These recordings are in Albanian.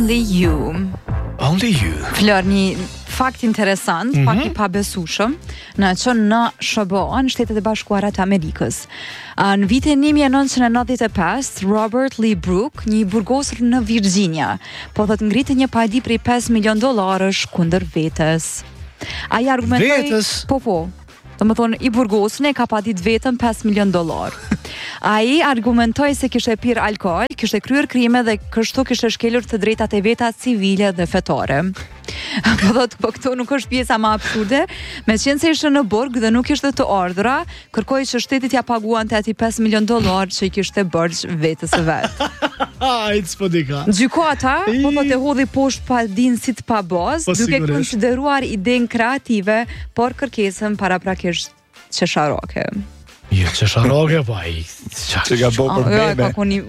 Only You. Only You. Flor, një fakt interesant, pak I pabesueshëm, në qënë në SBA, në Shtetet e Bashkuara të Amerikës. Në vitin 1995, Robert Lee Brooke, një burgosër në Virginia, po thot ngritë një padi prej $5 milion kundër vetes. Ai argumentoi, Vetes? po. Do më thonë, I burgosën e ka padit vetëm $5 milion. Ai argumentoi se kishte pirë alkool, kishte kryer krime dhe kështu kishte shkelur të drejtat e veta civile dhe fetare. Po thot, po këto nuk është pjesa më absurde, meqense se ishte në burg dhe nuk ishte të ardhura, kërkoi që shteti t'ia paguante atij $5 milion që I kishte bërgj vetes së vet. It's po dika. Gjykata po thot e hodhi poshtë padin si të pabazë, duke konsideruar idenë kreative, por kërkesën paraprakisht qesharake. Jo, qesharake, po ai. Që ka bo për meme.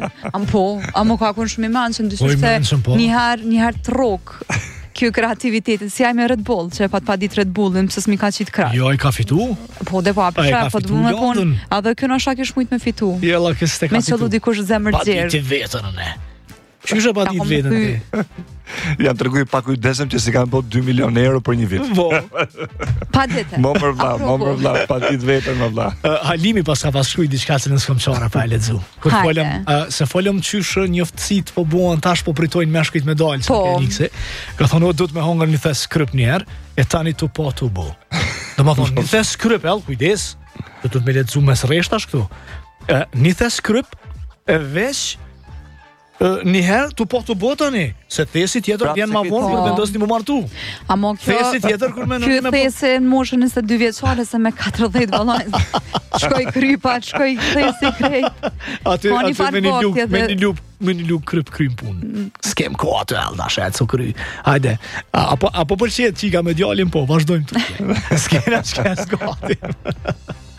Amo ka kun shumë I mençën, dyshim se një herë trok. Kjo kreativiteti, si ai me Red Bull, që pa dit Red Bullin, pse s'mi ka qit krah. Jo, ai ka fitu. Po dhe po po më kon, edhe kjo na shaq kish shumë me fitu. Jella kështë ka fitu. Me çdo dikush zemër gjerë. Pa ditë vetën ne. Ç'është pa ditë vetën ti? Jam treguar pa kujdesem që si kanë bërë 2 milion euro për një vit. Po. Pa ditë. Mo për vlla, pa ditë vetën më vlla. Halimi pas ka pas shkruaj diçka që s'kam çara pa e lexu. Kur folëm qysh njoftësit po buan tash po pritojnë meshkujt me dalë sa Kenikse. Ka thonë do të më hongër një thes skryp një herë e tani tu po tu bo. Domethënë një thes skryp, kujdes. Do të më lexu mes rreshtash këtu. Një thes skryp e veç njëherë tu po të botani, se thesi tjetër vjen ma vonë kur vendosni më martu. Amo kjo thesi tjetër kur më Ky thesi në moshën 22 vjeçare se me 40 vallaj. Shkoj krypa, shkoj thesi krejt. Aty me një luk kryp krym punë. S'kem kohë atë dash atë kry. Hajde. Apo pëlqet çika me djalin po, vazhdojmë. S'kena s'ka.